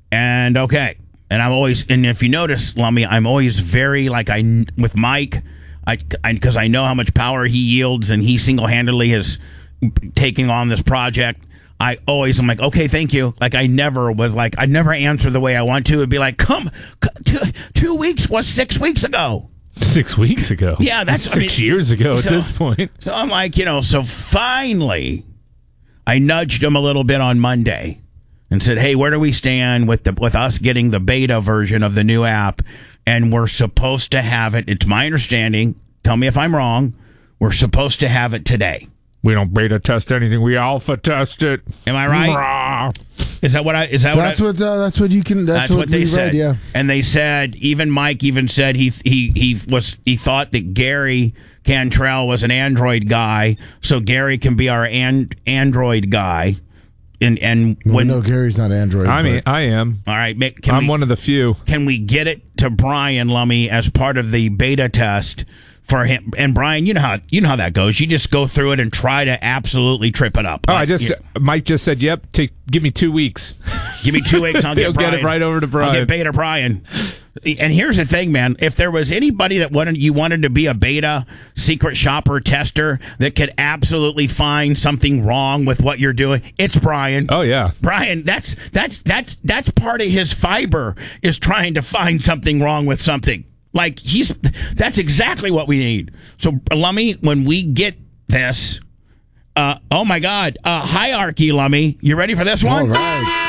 And okay. And I'm always, and if you notice, Lummy, I'm always very with Mike, because I know how much power he yields, and he single-handedly is taking on this project. I'm like, okay, thank you. I never answer the way I want to. It'd be like, 2 weeks was 6 weeks ago. 6 weeks ago? Yeah, that's 6 years ago at this point. So I'm like, so finally, I nudged him a little bit on Monday and said, hey, where do we stand with us getting the beta version of the new app? And we're supposed to have it. It's my understanding. Tell me if I'm wrong. We're supposed to have it today. We don't beta test anything. We alpha test it. Am I right? Is that what I? Is that that's what? That's what you can. That's what they said. Read, yeah. And they said, even Mike said he thought that Gary Cantrell was an Android guy, so Gary can be our Android guy. And when no, Gary's not Android. I am. All right, I'm one of the few. Can we get it to Brian Lummy as part of the beta test for him? And Brian, you know how that goes. You just go through it and try to absolutely trip it up. Mike just said, "Yep, give me 2 weeks. Give me 2 weeks. I'll get it right over to Brian. I'll get beta Brian." And here's the thing, man. If there was anybody that wanted to be a beta secret shopper tester that could absolutely find something wrong with what you're doing, it's Brian. Oh yeah, Brian. That's part of his fiber, is trying to find something wrong with something. That's exactly what we need. So, Lummy, when we get this, oh my God, hierarchy, Lummy. You ready for this one? All right.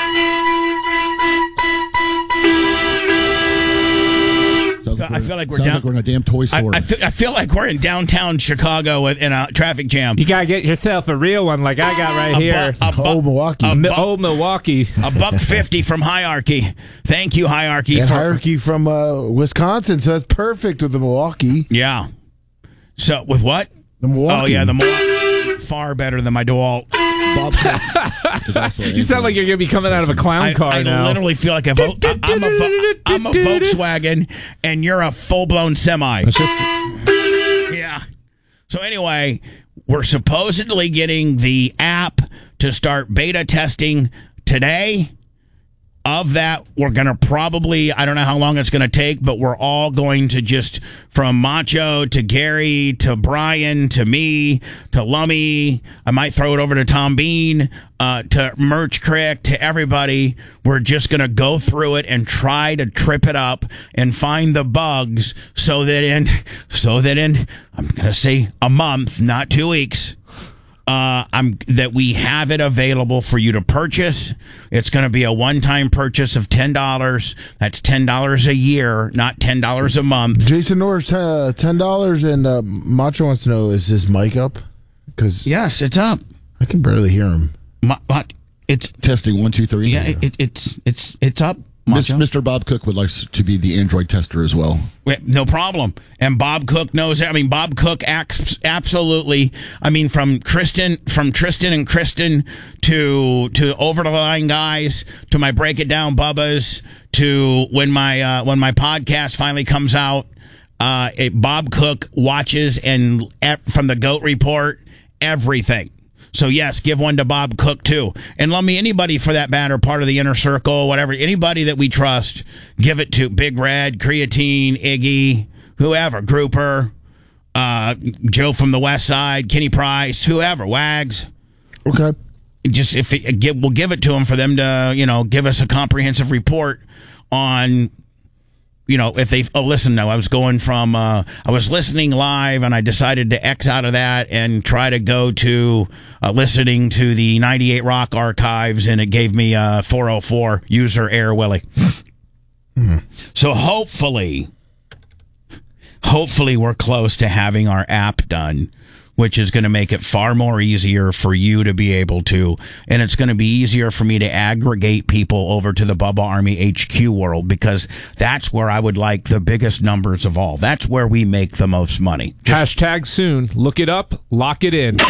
I feel like we're in a damn toy store. I feel like we're in downtown Chicago in a traffic jam. You gotta get yourself a real one, like I got right here. Old Milwaukee. Old Milwaukee. $1.50 from Hierarchy. Thank you, Hierarchy. And Hierarchy from Wisconsin, so that's perfect with the Milwaukee. Yeah. So with what? The Milwaukee. Oh yeah, the Milwaukee. Far better than my DeWalt. Bob you sound like you're going to be coming out of a clown car now. I literally feel like I'm a Volkswagen, and you're a full-blown semi. Yeah. So anyway, we're supposedly getting the app to start beta testing today. Of that, we're going to probably, I don't know how long it's going to take, but we're all going to just, from Macho to Gary to Brian to me to Lummy, I might throw it over to Tom Bean, to Merch Crick, to everybody. We're just going to go through it and try to trip it up and find the bugs so that in, I'm going to say a month, not 2 weeks, that we have it available for you to purchase. It's going to be a one-time purchase of $10. That's $10 a year, not $10 a month. Jason Norris, $10, and Macho wants to know, is his mic up? Because yes, it's up. I can barely hear him. It's testing 1, 2, 3. Yeah, it's up. Mr. Bob Cook would like to be the Android tester as well. No problem. And Bob Cook knows. I mean, Bob Cook acts absolutely. I mean, from Tristan and Kristen to Over the Line guys to my Break It Down Bubbas to when my podcast finally comes out. Bob Cook watches and from the Goat Report everything. So, yes, give one to Bob Cook, too. And let me, anybody for that matter, part of the inner circle, whatever, anybody that we trust, give it to Big Red, Creatine, Iggy, whoever, Grouper, Joe from the West Side, Kenny Price, whoever, Wags. Okay. Just we'll give it to them for them to, give us a comprehensive report on, if they, listen, no, I was listening live and I decided to X out of that and try to go to listening to the 98 Rock archives, and it gave me 404 user error Willie. Mm-hmm. So hopefully we're close to having our app done, which is going to make it far more easier for you to be able to, and it's going to be easier for me to aggregate people over to the Bubba Army HQ world, because that's where I would like the biggest numbers of all. That's where we make the most money. Hashtag soon. Look it up. Lock it in.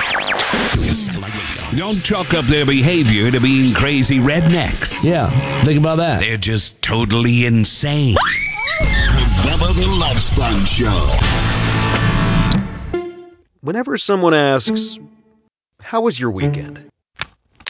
Don't chalk up their behavior to being crazy rednecks. Yeah, think about that. They're just totally insane. Bubba the Love Sponge Show. Whenever someone asks, "How was your weekend?"